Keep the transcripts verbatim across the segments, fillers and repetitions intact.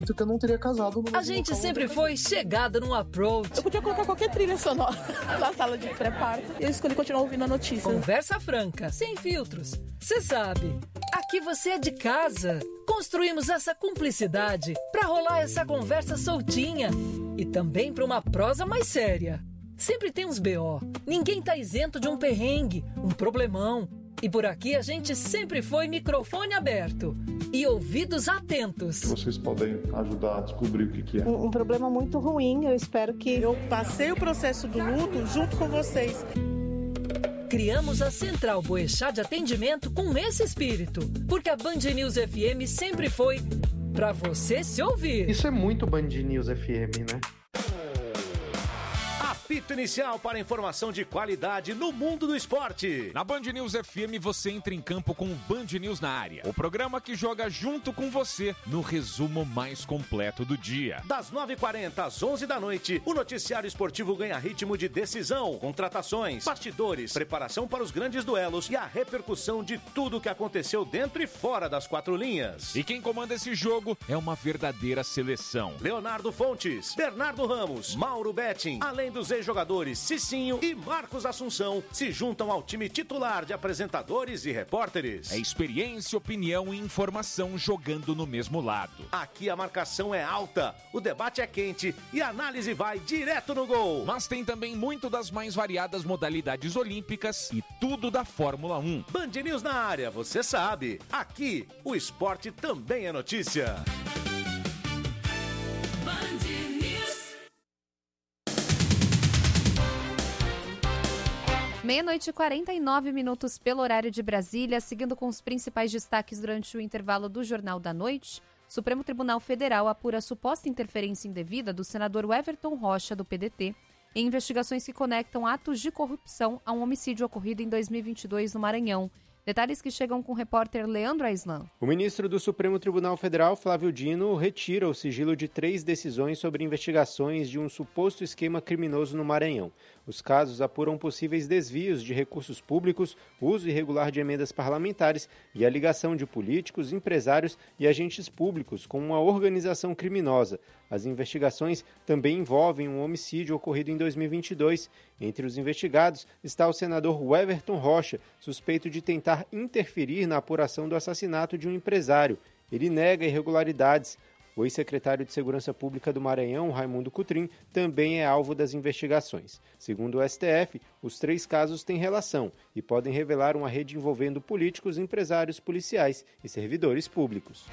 que eu não teria casado no A gente sempre foi chegada no approach. Eu podia colocar qualquer trilha sonora na sala de pré-parto e eu escolhi continuar ouvindo a notícia. Conversa franca, sem filtros. Você sabe, aqui você é de casa. Construímos essa cumplicidade pra rolar essa conversa soltinha e também pra uma prosa mais séria. Sempre tem uns B O. Ninguém tá isento de um perrengue, um problemão. E por aqui a gente sempre foi microfone aberto e ouvidos atentos. Vocês podem ajudar a descobrir o que, que é. Um, um problema muito ruim, eu espero que... Eu passei o processo do luto junto com vocês. Criamos a Central Boechat de atendimento com esse espírito, porque a Band News F M sempre foi pra você se ouvir. Isso é muito Band News F M, né? Apito inicial para informação de qualidade no mundo do esporte. Na Band News F M você entra em campo com o Band News na área. O programa que joga junto com você no resumo mais completo do dia. Das nove e quarenta às onze da noite, o noticiário esportivo ganha ritmo de decisão, contratações, bastidores, preparação para os grandes duelos e a repercussão de tudo o que aconteceu dentro e fora das quatro linhas. E quem comanda esse jogo é uma verdadeira seleção. Leonardo Fontes, Bernardo Ramos, Mauro Betting, além dos ex-jogadores Cicinho e Marcos Assunção, se juntam ao time titular de apresentadores e repórteres. É experiência, opinião e informação jogando no mesmo lado. Aqui a marcação é alta, o debate é quente e a análise vai direto no gol. Mas tem também muito das mais variadas modalidades olímpicas e tudo da Fórmula um. Band News na área, você sabe. Aqui, o esporte também é notícia. Meia-noite e quarenta e nove minutos pelo horário de Brasília, seguindo com os principais destaques durante o intervalo do Jornal da Noite. Supremo Tribunal Federal apura suposta interferência indevida do senador Everton Rocha, do P D T, em investigações que conectam atos de corrupção a um homicídio ocorrido em dois mil e vinte e dois no Maranhão. Detalhes que chegam com o repórter Leandro Aislan. O ministro do Supremo Tribunal Federal, Flávio Dino, retira o sigilo de três decisões sobre investigações de um suposto esquema criminoso no Maranhão. Os casos apuram possíveis desvios de recursos públicos, uso irregular de emendas parlamentares e a ligação de políticos, empresários e agentes públicos com uma organização criminosa. As investigações também envolvem um homicídio ocorrido em dois mil e vinte e dois. Entre os investigados está o senador Everton Rocha, suspeito de tentar interferir na apuração do assassinato de um empresário. Ele nega irregularidades. O ex-secretário de Segurança Pública do Maranhão, Raimundo Cutrim, também é alvo das investigações. Segundo o S T F, os três casos têm relação e podem revelar uma rede envolvendo políticos, empresários, policiais e servidores públicos.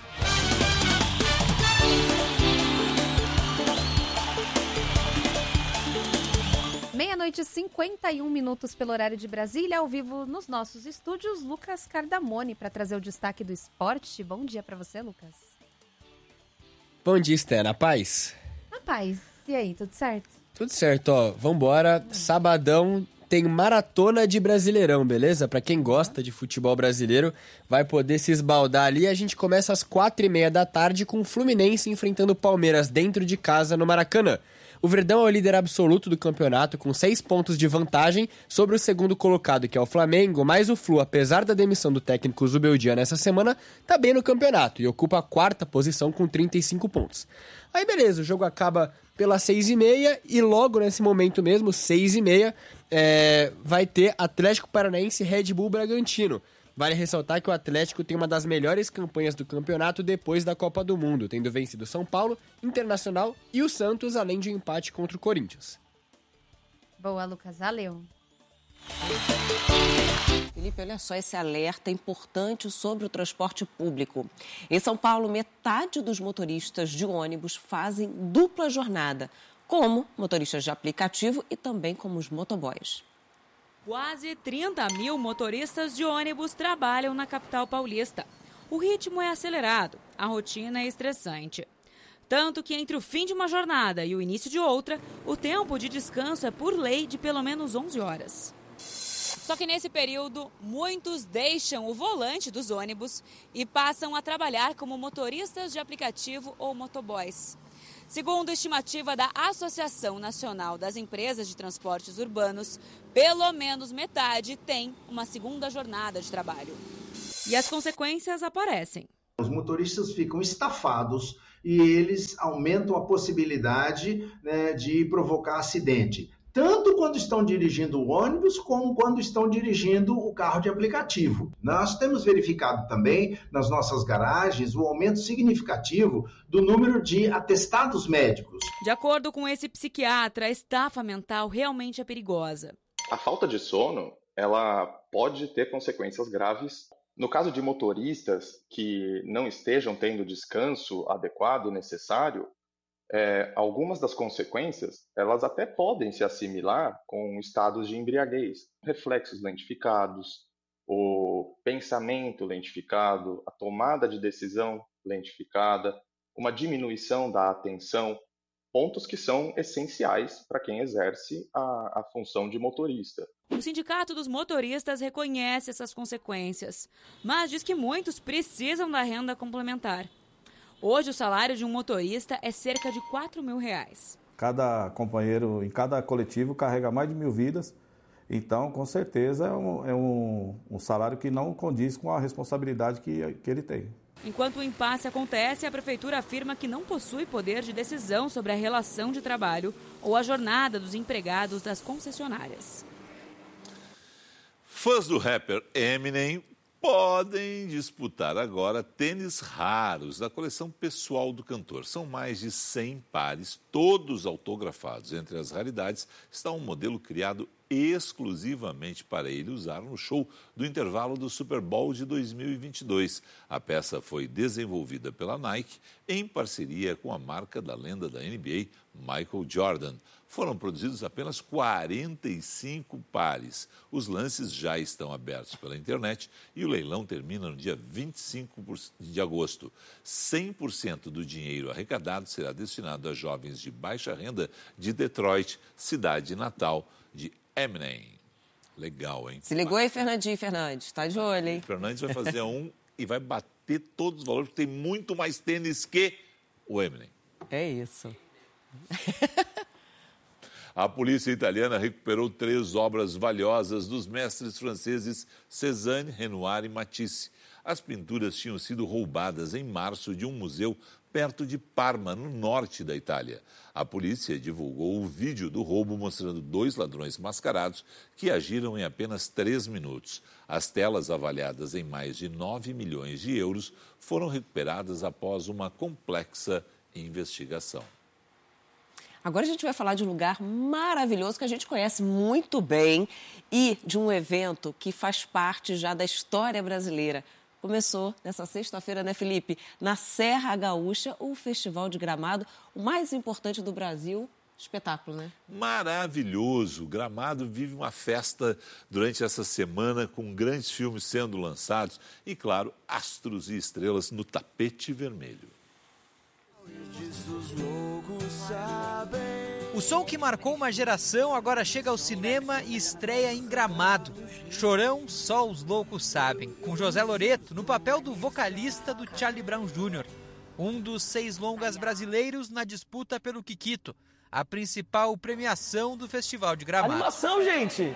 Meia-noite e cinquenta e um minutos pelo horário de Brasília, ao vivo nos nossos estúdios, Lucas Cardamone, para trazer o destaque do esporte. Bom dia para você, Lucas. Bom dia, Esther. Na paz? Na paz. E aí, tudo certo? Tudo certo, ó. Vambora. Sabadão tem maratona de Brasileirão, beleza? Pra quem gosta de futebol brasileiro, vai poder se esbaldar ali. A gente começa às quatro e meia da tarde com o Fluminense enfrentando o Palmeiras dentro de casa no Maracanã. O Verdão é o líder absoluto do campeonato, com seis pontos de vantagem sobre o segundo colocado, que é o Flamengo, mas o Flu, apesar da demissão do técnico Zubeldia nessa semana, tá bem no campeonato e ocupa a quarta posição com trinta e cinco pontos. Aí beleza, o jogo acaba pelas seis e meia e logo nesse momento mesmo, seis e meia, é, vai ter Atlético Paranaense e Red Bull Bragantino. Vale ressaltar que o Atlético tem uma das melhores campanhas do campeonato depois da Copa do Mundo, tendo vencido São Paulo, Internacional e o Santos, além de um empate contra o Corinthians. Boa, Lucas. Valeu. Felipe, olha só esse alerta importante sobre o transporte público. Em São Paulo, metade dos motoristas de ônibus fazem dupla jornada, como motoristas de aplicativo e também como os motoboys. Quase trinta mil motoristas de ônibus trabalham na capital paulista. O ritmo é acelerado, a rotina é estressante. Tanto que entre o fim de uma jornada e o início de outra, o tempo de descanso é por lei de pelo menos onze horas. Só que nesse período, muitos deixam o volante dos ônibus e passam a trabalhar como motoristas de aplicativo ou motoboys. Segundo a estimativa da Associação Nacional das Empresas de Transportes Urbanos, pelo menos metade tem uma segunda jornada de trabalho. E as consequências aparecem. Os motoristas ficam estafados, e eles aumentam a possibilidade, né, de provocar acidente, tanto quando estão dirigindo o ônibus, como quando estão dirigindo o carro de aplicativo. Nós temos verificado também, nas nossas garagens, o aumento significativo do número de atestados médicos. De acordo com esse psiquiatra, a estafa mental realmente é perigosa. A falta de sono, ela pode ter consequências graves. No caso de motoristas que não estejam tendo descanso adequado e necessário, é, algumas das consequências, elas até podem se assimilar com estados de embriaguez, reflexos lentificados, o pensamento lentificado, a tomada de decisão lentificada, uma diminuição da atenção, pontos que são essenciais para quem exerce a, a função de motorista. O Sindicato dos Motoristas reconhece essas consequências, mas diz que muitos precisam da renda complementar. Hoje, o salário de um motorista é cerca de quatro mil reais. Cada companheiro em cada coletivo carrega mais de mil vidas, então, com certeza, é um, é um, um salário que não condiz com a responsabilidade que, que ele tem. Enquanto o impasse acontece, a Prefeitura afirma que não possui poder de decisão sobre a relação de trabalho ou a jornada dos empregados das concessionárias. Fãs do rapper Eminem podem disputar agora tênis raros da coleção pessoal do cantor. São mais de cem pares, todos autografados. Entre as raridades está um modelo criado exclusivamente para ele usar no show do intervalo do Super Bowl de dois mil e vinte e dois. A peça foi desenvolvida pela Nike em parceria com a marca da lenda da N B A, Michael Jordan. Foram produzidos apenas quarenta e cinco pares. Os lances já estão abertos pela internet e o leilão termina no dia vinte e cinco de agosto. cem por cento do dinheiro arrecadado será destinado a jovens de baixa renda de Detroit, cidade natal de Eminem. Legal, hein? Se ligou aí, Fernandinho Fernandes. Tá de olho, hein? O Fernandes vai fazer um e vai bater todos os valores, porque tem muito mais tênis que o Eminem. É isso. A polícia italiana recuperou três obras valiosas dos mestres franceses Cézanne, Renoir e Matisse. As pinturas tinham sido roubadas em março de um museu perto de Parma, no norte da Itália. A polícia divulgou o vídeo do roubo mostrando dois ladrões mascarados que agiram em apenas três minutos. As telas, avaliadas em mais de nove milhões de euros, foram recuperadas após uma complexa investigação. Agora a gente vai falar de um lugar maravilhoso que a gente conhece muito bem e de um evento que faz parte já da história brasileira. Começou nessa sexta-feira, né, Felipe? Na Serra Gaúcha, o Festival de Gramado, o mais importante do Brasil. Espetáculo, né? Maravilhoso! Gramado vive uma festa durante essa semana com grandes filmes sendo lançados e, claro, astros e estrelas no tapete vermelho. O som que marcou uma geração agora chega ao cinema e estreia em Gramado. Chorão, só os loucos sabem, com José Loreto no papel do vocalista do Charlie Brown Júnior, um dos seis longas brasileiros na disputa pelo Kikito, a principal premiação do Festival de Gramado. Animação, gente!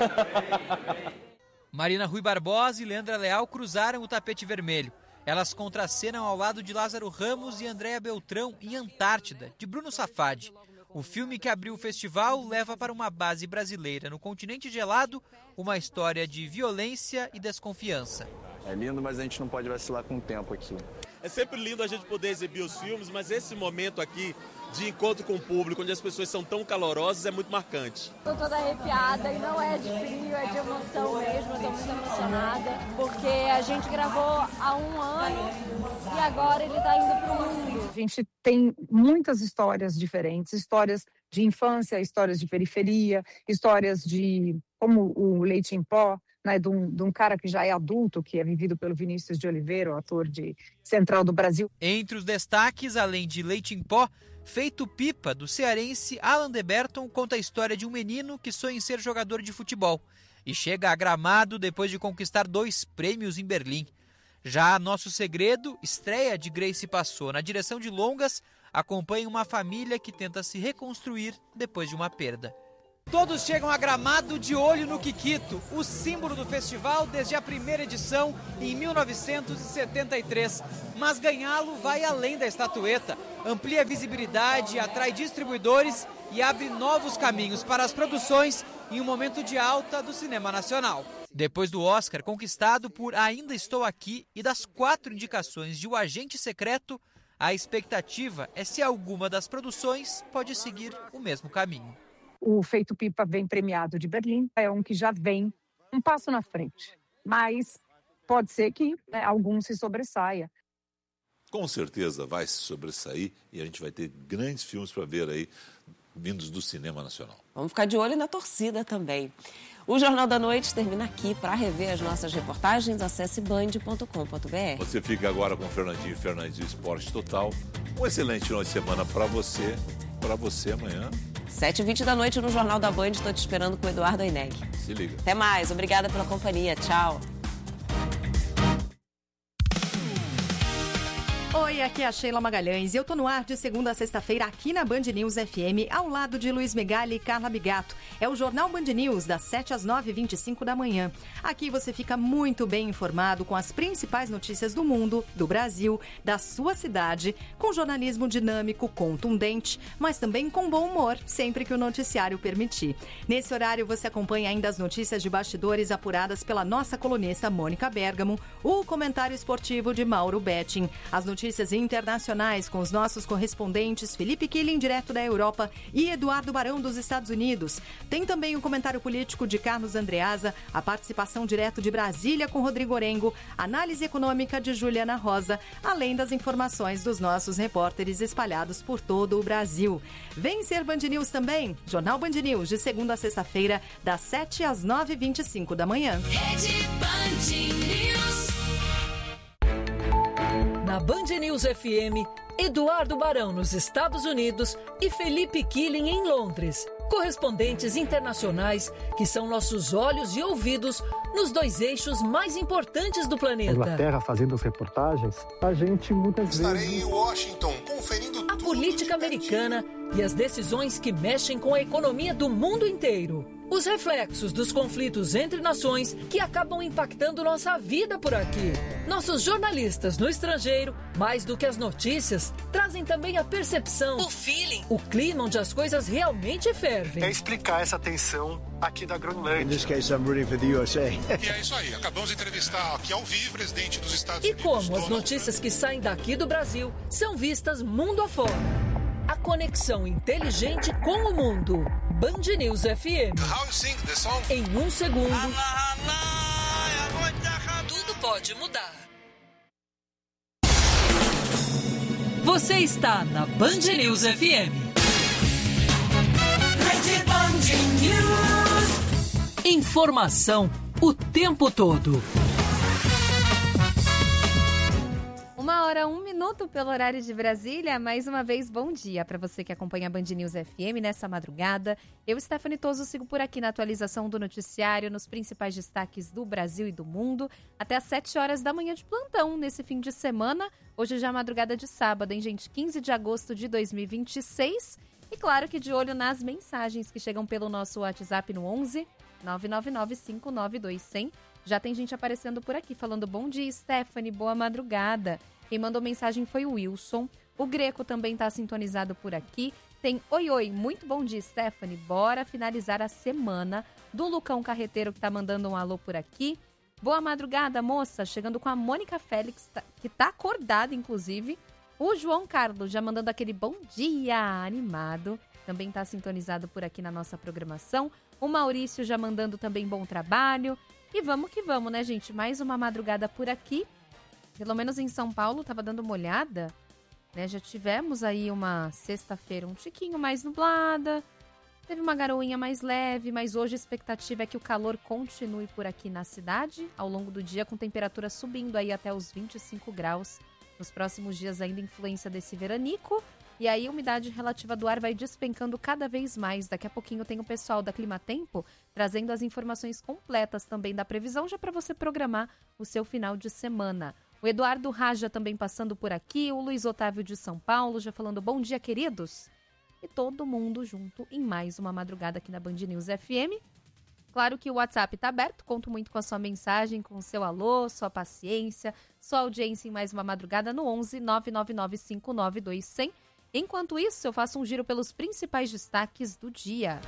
Marina Rui Barbosa e Leandra Leal cruzaram o tapete vermelho. Elas contracenam ao lado de Lázaro Ramos e Andréa Beltrão em Antártida, de Bruno Safadi. O filme que abriu o festival leva para uma base brasileira no continente gelado uma história de violência e desconfiança. É lindo, mas a gente não pode vacilar com o tempo aqui. É sempre lindo a gente poder exibir os filmes, mas esse momento aqui de encontro com o público, onde as pessoas são tão calorosas, é muito marcante. Estou toda arrepiada e não é de frio, é de emoção mesmo. Estou muito emocionada, porque a gente gravou há um ano e agora ele está indo para o mundo. A gente tem muitas histórias diferentes, histórias de infância, histórias de periferia, histórias de como o Leite em Pó, né, de, um, de um cara que já é adulto, que é vivido pelo Vinícius de Oliveira, o ator de Central do Brasil. Entre os destaques, além de Leite em Pó, Feito Pipa, do cearense Alan Deberton, conta a história de um menino que sonha em ser jogador de futebol e chega a Gramado depois de conquistar dois prêmios em Berlim. Já Nosso Segredo, estreia de Grace Passou na direção de longas, acompanha uma família que tenta se reconstruir depois de uma perda. Todos chegam a Gramado de olho no Kikito, o símbolo do festival desde a primeira edição em mil novecentos e setenta e três. Mas ganhá-lo vai além da estatueta, amplia a visibilidade, atrai distribuidores e abre novos caminhos para as produções em um momento de alta do cinema nacional. Depois do Oscar conquistado por Ainda Estou Aqui e das quatro indicações de O Agente Secreto, a expectativa é se alguma das produções pode seguir o mesmo caminho. O Feito Pipa vem premiado de Berlim, é um que já vem um passo na frente, mas pode ser que, né, algum se sobressaia. Com certeza vai se sobressair e a gente vai ter grandes filmes para ver aí, vindos do cinema nacional. Vamos ficar de olho na torcida também. O Jornal da Noite termina aqui. Para rever as nossas reportagens, acesse band ponto com ponto b r. Você fica agora com o Fernandinho Fernandes Esporte Total. Um excelente final de semana para você, para você amanhã. sete e vinte da noite no Jornal da Band. Estou te esperando com o Eduardo Oineg. Se liga. Até mais. Obrigada pela companhia. Tchau. Oi, aqui é a Sheila Magalhães e eu tô no ar de segunda a sexta-feira aqui na Band News F M, ao lado de Luiz Megali e Carla Bigato. É o Jornal Band News, das sete às nove e vinte e cinco da manhã. Aqui você fica muito bem informado com as principais notícias do mundo, do Brasil, da sua cidade, com jornalismo dinâmico, contundente, mas também com bom humor, sempre que o noticiário permitir. Nesse horário você acompanha ainda as notícias de bastidores apuradas pela nossa colunista Mônica Bergamo, o comentário esportivo de Mauro Betting, as notícias internacionais com os nossos correspondentes Felipe Killing, direto da Europa, e Eduardo Barão, dos Estados Unidos. Tem também o comentário político de Carlos Andreasa, a participação direto de Brasília com Rodrigo Orengo, análise econômica de Juliana Rosa, além das informações dos nossos repórteres espalhados por todo o Brasil. Vem ser Band News também, Jornal Band News, de segunda a sexta-feira, das sete às nove e vinte e cinco da manhã. Rede Band News. Na Band News F M, Eduardo Barão nos Estados Unidos e Felipe Killing em Londres. Correspondentes internacionais que são nossos olhos e ouvidos nos dois eixos mais importantes do planeta. Inglaterra fazendo as reportagens, a gente muitas Estarei vezes... em Washington conferindo a política americana e as decisões que mexem com a economia do mundo inteiro. Os reflexos dos conflitos entre nações que acabam impactando nossa vida por aqui. Nossos jornalistas no estrangeiro, mais do que as notícias, trazem também a percepção, o feeling, o clima onde as coisas realmente fervem. É explicar essa tensão aqui da Groenlândia. In this case, I'm rooting for the U S A. E é isso aí, acabamos de entrevistar aqui ao vivo o presidente dos Estados E Unidos. como as notícias que saem daqui do Brasil são vistas mundo afora. A conexão inteligente com o mundo. Band News F M. How you sing the song? Em um segundo, tudo pode mudar. Você está na Band News F M. Rede Band News. Informação o tempo todo. Uma hora, um minuto pelo horário de Brasília. Mais uma vez, bom dia para você que acompanha a Band News F M nessa madrugada. Eu, Stephanie Toso, sigo por aqui na atualização do noticiário, nos principais destaques do Brasil e do mundo, até às sete horas da manhã de plantão, nesse fim de semana. Hoje já é madrugada de sábado, hein, gente? quinze de agosto de dois mil e vinte e seis. E claro que de olho nas mensagens que chegam pelo nosso WhatsApp no onze nove nove nove cinco nove dois zero zero. Já tem gente aparecendo por aqui, falando bom dia, Stephanie, boa madrugada. Quem mandou mensagem foi o Wilson. O Greco também está sintonizado por aqui. Tem oi, oi, muito bom dia, Stephanie. Bora finalizar a semana. Do Lucão Carreteiro, que está mandando um alô por aqui. Boa madrugada, moça. Chegando com a Mônica Félix, que está acordada, inclusive. O João Carlos já mandando aquele bom dia animado. Também está sintonizado por aqui na nossa programação. O Maurício já mandando também bom trabalho. E vamos que vamos, né, gente? Mais uma madrugada por aqui. Pelo menos em São Paulo, estava dando uma olhada, né? Já tivemos aí uma sexta-feira um tiquinho mais nublada, teve uma garoinha mais leve, mas hoje a expectativa é que o calor continue por aqui na cidade, ao longo do dia, com temperatura subindo aí até os vinte e cinco graus. Nos próximos dias ainda influência desse veranico, e aí a umidade relativa do ar vai despencando cada vez mais. Daqui a pouquinho tem o pessoal da Climatempo trazendo as informações completas também da previsão, já para você programar o seu final de semana. O Eduardo Raja também passando por aqui, o Luiz Otávio de São Paulo já falando bom dia, queridos. e todo mundo junto em mais uma madrugada aqui na Band News F M. Claro que o WhatsApp está aberto, conto muito com a sua mensagem, com o seu alô, sua paciência, sua audiência em mais uma madrugada no onze nove nove nove cinco nove dois zero zero. Enquanto isso, eu faço um giro pelos principais destaques do dia.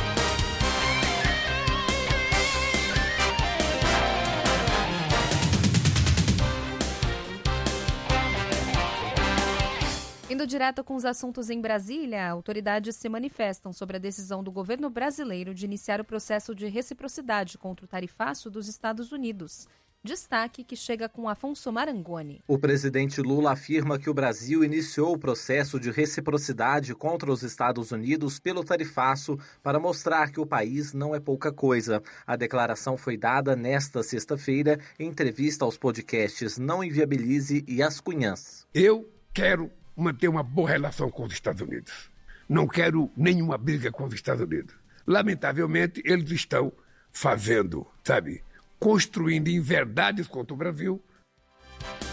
Indo direto com os assuntos em Brasília, autoridades se manifestam sobre a decisão do governo brasileiro de iniciar o processo de reciprocidade contra o tarifaço dos Estados Unidos. Destaque que chega com Afonso Marangoni. O presidente Lula afirma que o Brasil iniciou o processo de reciprocidade contra os Estados Unidos pelo tarifaço para mostrar que o país não é pouca coisa. A declaração foi dada nesta sexta-feira em entrevista aos podcasts Não Inviabilize e As Cunhãs. Eu quero manter uma boa relação com os Estados Unidos. Não quero nenhuma briga com os Estados Unidos. Lamentavelmente, eles estão fazendo, sabe, construindo inverdades contra o Brasil.